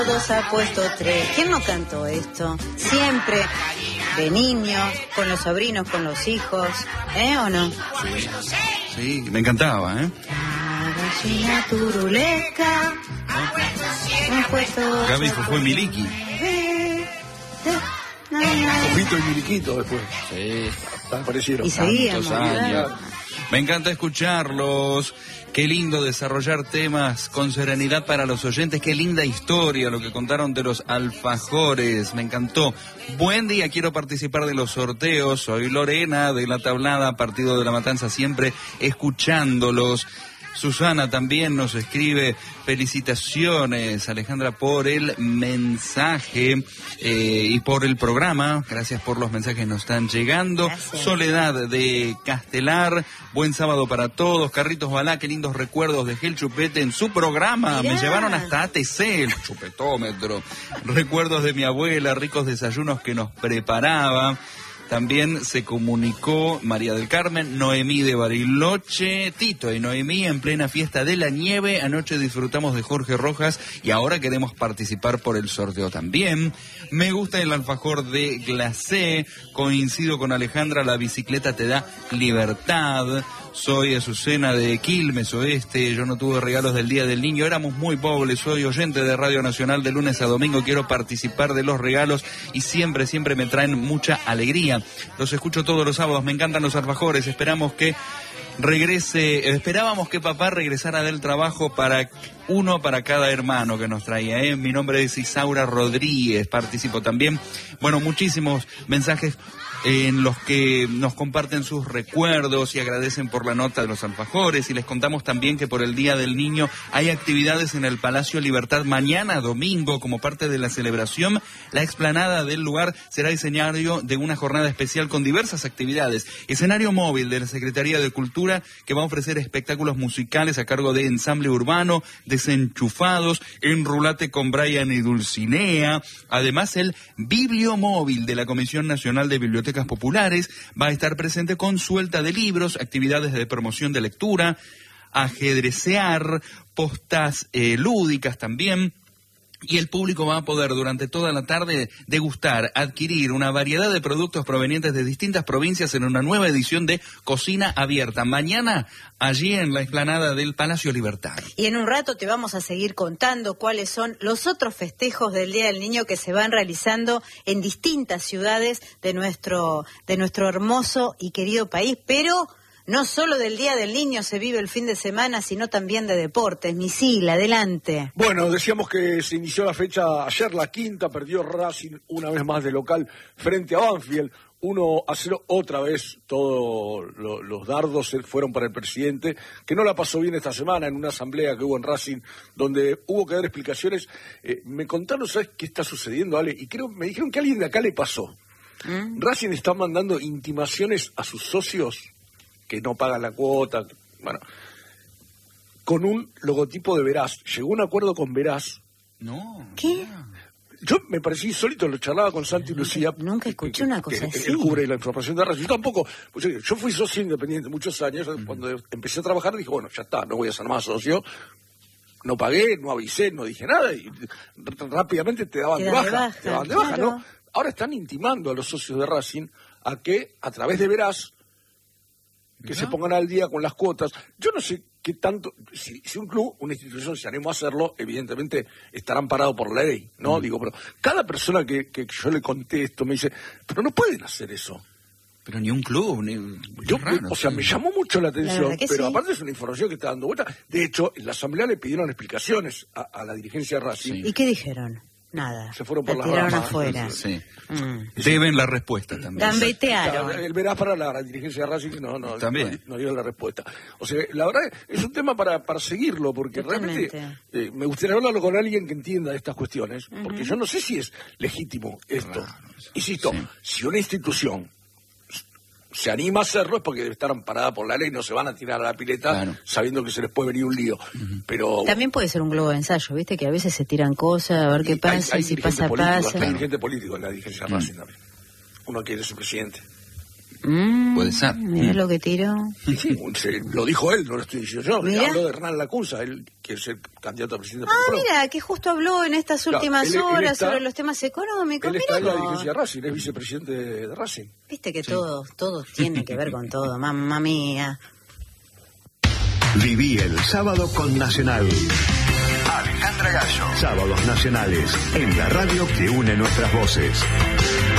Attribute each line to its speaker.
Speaker 1: Todos ha puesto 3. ¿Quién no cantó esto? Siempre, de niño, con los sobrinos, con los hijos, ¿o no?
Speaker 2: Sí, me encantaba,
Speaker 1: La gallina turuleca ha puesto...
Speaker 2: Gaby fue Miliki.
Speaker 3: Fofito y Miliquito después.
Speaker 2: Sí.
Speaker 3: Tan parecieron.
Speaker 1: Y seguíamos.
Speaker 2: Me encanta escucharlos. Qué lindo desarrollar temas con serenidad para los oyentes. Qué linda historia lo que contaron de los alfajores. Me encantó. Buen día, quiero participar de los sorteos. Soy Lorena de La Tablada, Partido de la Matanza, siempre escuchándolos. Susana también nos escribe, felicitaciones Alejandra por el mensaje y por el programa, gracias por los mensajes que nos están llegando. Gracias. Soledad de Castelar, buen sábado para todos. Carritos Balá, qué lindos recuerdos de Gel Chupete en su programa. Mirá. Me llevaron hasta ATC, el chupetómetro. Recuerdos de mi abuela, ricos desayunos que nos preparaba. También se comunicó María del Carmen, Noemí de Bariloche, Tito y Noemí en plena fiesta de la nieve. Anoche disfrutamos de Jorge Rojas y ahora queremos participar por el sorteo también. Me gusta el alfajor de glacé, coincido con Alejandra, la bicicleta te da libertad. Soy Azucena de Quilmes Oeste, yo no tuve regalos del Día del Niño, éramos muy pobres, soy oyente de Radio Nacional de lunes a domingo, quiero participar de los regalos y siempre me traen mucha alegría. Los escucho todos los sábados, me encantan los alfajores, esperábamos que papá regresara del trabajo para uno para cada hermano que nos traía. Mi nombre es Isaura Rodríguez, participo también. Bueno, muchísimos mensajes en los que nos comparten sus recuerdos y agradecen por la nota de los alfajores, y les contamos también que por el Día del Niño hay actividades en el Palacio Libertad mañana domingo como parte de la celebración. La explanada del lugar será escenario de una jornada especial con diversas actividades. Escenario móvil de la Secretaría de Cultura que va a ofrecer espectáculos musicales a cargo de Ensamble Urbano, Desenchufados, Enrulate con Brian y Dulcinea. Además, el Bibliomóvil de la Comisión Nacional de Bibliotecas Populares va a estar presente con suelta de libros, actividades de promoción de lectura, ajedrecear, postas lúdicas también. Y el público va a poder durante toda la tarde degustar, adquirir una variedad de productos provenientes de distintas provincias en una nueva edición de Cocina Abierta. Mañana, allí en la explanada del Palacio Libertad. Y
Speaker 1: en un rato te vamos a seguir contando cuáles son los otros festejos del Día del Niño que se van realizando en distintas ciudades de nuestro hermoso y querido país, pero... no solo del Día del Niño se vive el fin de semana, sino también de deportes. Misil, adelante.
Speaker 3: Bueno, decíamos que se inició la fecha ayer, la quinta, perdió Racing una vez más de local frente a Banfield. 1-0 otra vez, todos los dardos fueron para el presidente, que no la pasó bien esta semana en una asamblea que hubo en Racing, donde hubo que dar explicaciones. Me contaron, ¿sabes qué está sucediendo, Ale? Y me dijeron que a alguien de acá le pasó. Racing está mandando intimaciones a sus socios que no pagan la cuota, bueno, con un logotipo de Veraz. Llegó un acuerdo con Veraz.
Speaker 2: No.
Speaker 1: ¿Qué?
Speaker 3: Yo me parecí insólito, lo charlaba con Santi Lucía.
Speaker 1: Nunca escuché una cosa así.
Speaker 3: Él cubre la información de Racing. Yo tampoco, pues, yo fui socio independiente muchos años. Cuando empecé a trabajar dije, bueno, ya está, no voy a ser más socio. No pagué, no avisé, no dije nada y rápidamente te daban de baja. Te daban de baja, ¿no? Ahora están intimando a los socios de Racing a que, a través de Veraz, que se pongan al día con las cuotas. Yo no sé qué tanto, si un club, una institución se anima a hacerlo, evidentemente estarán parados por la ley, ¿no? Digo, pero cada persona que yo le conté esto me dice, pero no pueden hacer eso.
Speaker 2: Pero ni un club, ni...
Speaker 3: O sea, me llamó mucho la atención, pero
Speaker 1: sí.
Speaker 3: Aparte es una información que está dando vuelta. De hecho, en la asamblea le pidieron explicaciones a la dirigencia de Racing.
Speaker 1: Sí. ¿Y qué dijeron? Nada.
Speaker 3: Se fueron por las
Speaker 1: tiraron
Speaker 3: ramas.
Speaker 1: Afuera.
Speaker 2: Sí. Deben la respuesta también.
Speaker 1: Gambetearon.
Speaker 3: El Veraz para la dirigencia de Racing
Speaker 2: también.
Speaker 3: No dio la respuesta. O sea, la verdad es un tema para seguirlo, porque
Speaker 1: Totalmente.
Speaker 3: realmente me gustaría hablarlo con alguien que entienda estas cuestiones, porque yo no sé si es legítimo esto. Insisto, si una institución se anima a hacerlo es porque debe estar amparada por la ley, no se van a tirar a la pileta sabiendo que se les puede venir un lío. Pero
Speaker 1: también puede ser un globo de ensayo, ¿viste? Que a veces se tiran cosas, a ver qué pasa, y si pasa, pasa.
Speaker 3: Hay dirigente político en la dirigencia de Racing también. Uno quiere ser presidente.
Speaker 2: Puede ser.
Speaker 1: Mirá lo que tiró.
Speaker 3: Sí, lo dijo él, no lo estoy diciendo yo.
Speaker 1: Mirá.
Speaker 3: Habló de Hernán Lacunza, él quiere ser candidato a presidente.
Speaker 1: Mira, que justo habló en estas últimas
Speaker 3: él
Speaker 1: horas
Speaker 3: está-
Speaker 1: sobre los temas económicos.
Speaker 3: Él está en
Speaker 1: Mirá
Speaker 3: la
Speaker 1: vos.
Speaker 3: dirigencia de Racing, es vicepresidente de Racing.
Speaker 1: Viste que todo tiene que ver con todo, mamá mía.
Speaker 4: Viví el sábado con Nacional. Alejandra Gallo. Sábados nacionales en la radio que une nuestras voces.